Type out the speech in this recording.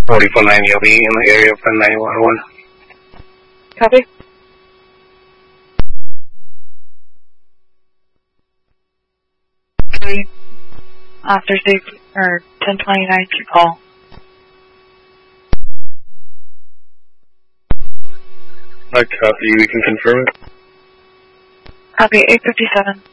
4490, you'll be in the area of 1091. Copy. After safety, or 1029 to call. I copy, we can confirm it. Copy, 857.